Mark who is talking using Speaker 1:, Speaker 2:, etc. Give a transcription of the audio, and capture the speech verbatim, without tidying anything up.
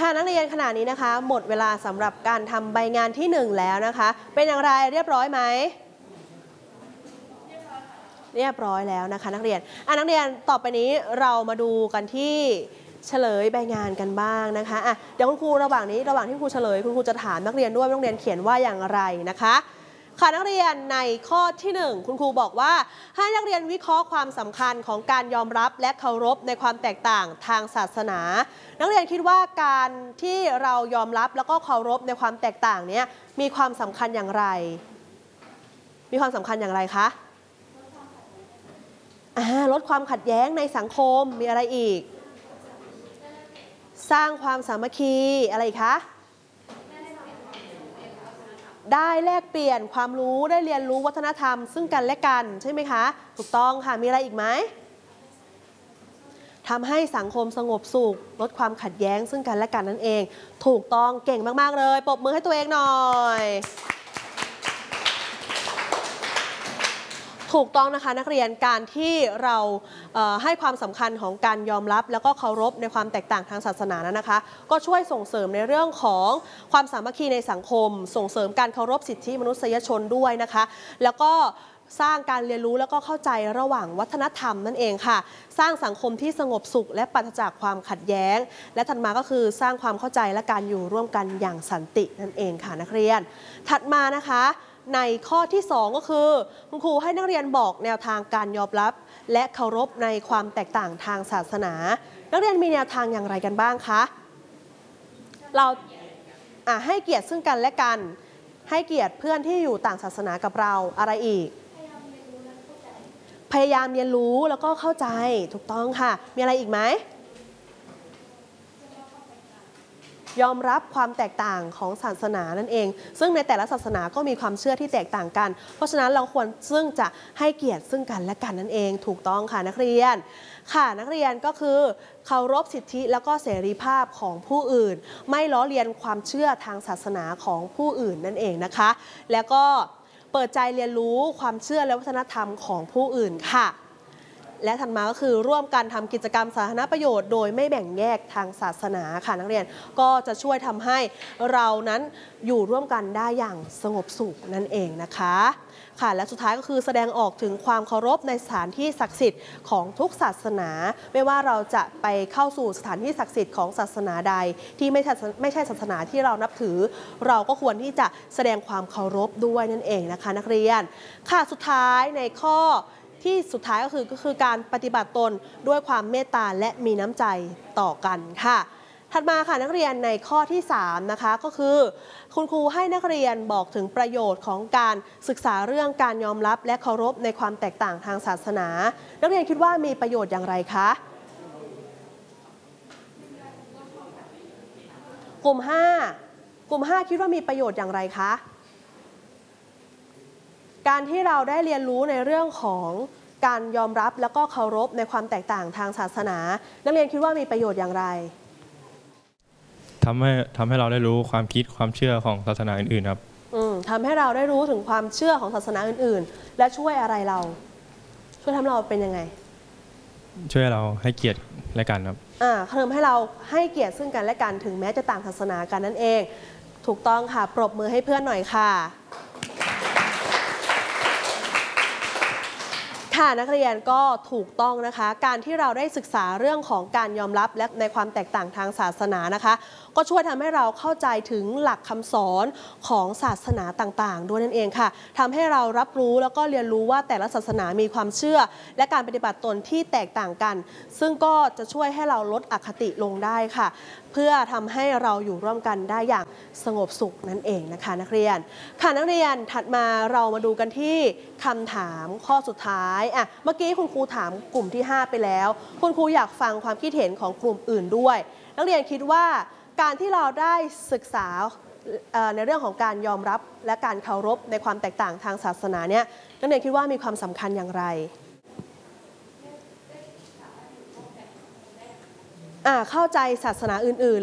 Speaker 1: ค่ะนักเรียนขณะนี้นะคะหมดเวลาสำหรับการทำใบงานที่หนึ่งแล้วนะคะเป็นอย่างไรเรียบร้อยไหมเรียบร้อยแล้วนะคะนักเรียนอ่ะนักเรียนต่อไปนี้เรามาดูกันที่เฉลยใบงานกันบ้างนะคะอ่ะเดี๋ยวคุณครูระหว่างนี้ระหว่างที่ครูเฉลยคุณครูจะถามนักเรียนด้วยนักเรียนเขียนว่าอย่างไรนะคะค่ะนักเรียนในข้อที่หนึ่งคุณครูบอกว่าให้นักเรียนวิเคราะห์ความสำคัญของการยอมรับและเคารพในความแตกต่างทางศาสนานักเรียนคิดว่าการที่เรายอมรับแล้วก็เคารพในความแตกต่างนี้มีความสำคัญอย่างไรมีความสำคัญอย่างไรคะลดความขัดแย้งในสังคมมีอะไรอีกสร้างความสามัคคีอะไรอีกคะได้แลกเปลี่ยนความรู้ได้เรียนรู้วัฒนธรรมซึ่งกันและกันใช่ไหมคะถูกต้องค่ะมีอะไรอีกไหมทำให้สังคมสงบสุขลดความขัดแย้งซึ่งกันและกันนั่นเองถูกต้องเก่งมากๆเลยปรบมือให้ตัวเองหน่อยถูกต้องนะคะนักเรียนการที่เราให้ความสำคัญของการยอมรับแล้วก็เคารพในความแตกต่างทางศาสนานั้นนะคะก็ช่วยส่งเสริมในเรื่องของความสามัคคีในสังคมส่งเสริมการเคารพสิทธิมนุษยชนด้วยนะคะแล้วก็สร้างการเรียนรู้แล้วก็เข้าใจระหว่างวัฒนธรรมนั่นเองค่ะสร้างสังคมที่สงบสุขและปราศจากความขัดแย้งและถัดมาก็คือสร้างความเข้าใจและการอยู่ร่วมกันอย่างสันตินั่นเองค่ะนักเรียนถัดมานะคะในข้อที่สองก็คือคุณครูให้นักเรียนบอกแนวทางการยอมรับและเคารพในความแตกต่างทางศาสนานักเรียนมีแนวทางอย่างไรกันบ้างคะเราให้เกียรติซึ่งกันและกันให้เกียรติเพื่อนที่อยู่ต่างศาสนากับเราอะไรอีกพยายามเรียนรู้แล้วก็เข้าใจถูกต้องค่ะมีอะไรอีกไหมยอมรับความแตกต่างของศาสนานั่นเองซึ่งในแต่ละศาสนาก็มีความเชื่อที่แตกต่างกันเพราะฉะนั้นเราควรซึ่งจะให้เกียรติซึ่งกันและกันนั่นเองถูกต้องค่ะนักเรียนค่ะนักเรียนก็คือเคารพสิทธิแล้วก็เสรีภาพของผู้อื่นไม่ล้อเลียนความเชื่อทางศาสนาของผู้อื่นนั่นเองนะคะแล้วก็เปิดใจเรียนรู้ความเชื่อและวัฒนธรรมของผู้อื่นค่ะและถัดมาก็คือร่วมกันทำกิจกรรมสาธารณประโยชน์โดยไม่แบ่งแยกทางศาสนาค่ะนักเรียนก็จะช่วยทำให้เรานั้นอยู่ร่วมกันได้อย่างสงบสุขนั่นเองนะคะค่ะและสุดท้ายก็คือแสดงออกถึงความเคารพในสถานที่ศักดิ์สิทธิ์ของทุกศาสนาไม่ว่าเราจะไปเข้าสู่สถานที่ศักดิ์สิทธิ์ของศาสนาใดที่ไม่ใช่ไม่ใช่ศาสนาที่เรานับถือเราก็ควรที่จะแสดงความเคารพด้วยนั่นเองนะคะนักเรียนค่ะสุดท้ายในข้อที่สุดท้ายก็คือก็คือการปฏิบัติตนด้วยความเมตตาและมีน้ำใจต่อกันค่ะถัดมาค่ะนักเรียนในข้อที่สามนะคะก็คือคุณครูให้นักเรียนบอกถึงประโยชน์ของการศึกษาเรื่องการยอมรับและเคารพในความแตกต่างทางศาสนานักเรียนคิดว่ามีประโยชน์อย่างไรคะกลุ่มห้ากลุ่มห้าคิดว่ามีประโยชน์อย่างไรคะการที่เราได้เรียนรู้ในเรื่องของการยอมรับแล้วก็เคารพในความแตกต่างทางศาสนานักเรียนคิดว่ามีประโยชน์อย่างไร
Speaker 2: ทำให้ทำให้เราได้รู้ความคิดความเชื่อของศาสนาอื่นๆครับ
Speaker 1: อืมทำให้เราได้รู้ถึงความเชื่อของศาสนาอื่นๆและช่วยอะไรเราช่วยทำเราเป็นยังไง
Speaker 2: ช่วยเราให้เกียรติและกันครับ
Speaker 1: อ่าทำให้เราให้เกียรติซึ่งกันและกันถึงแม้จะต่างศาสนากันนั่นเองถูกต้องค่ะปรบมือให้เพื่อนหน่อยค่ะค่ะนักเรียนก็ถูกต้องนะคะการที่เราได้ศึกษาเรื่องของการยอมรับและในความแตกต่างทางศาสนานะคะก็ช่วยทำให้เราเข้าใจถึงหลักคำสอนของศาสนาต่างๆด้วยนั่นเองค่ะทำให้เรารับรู้แล้วก็เรียนรู้ว่าแต่ละศาสนามีความเชื่อและการปฏิบัติตนที่แตกต่างกันซึ่งก็จะช่วยให้เราลดอคติลงได้ค่ะเพื่อทำให้เราอยู่ร่วมกันได้อย่างสงบสุขนั่นเองนะคะนักเรียนค่ะนักเรียนถัดมาเรามาดูกันที่คำถามข้อสุดท้ายอ่ะเมื่อกี้คุณครูถามกลุ่มที่ห้าไปแล้วคุณครูอยากฟังความคิดเห็นของกลุ่มอื่นด้วยนักเรียนคิดว่าการที่เราได้ศึกษาในเรื่องของการยอมรับและการเคารพในความแตกต่างทางศาสนาเนี่ยนักเรียนคิดว่ามีความสำคัญอย่างไรเข้าใจศาสนาอื่นๆ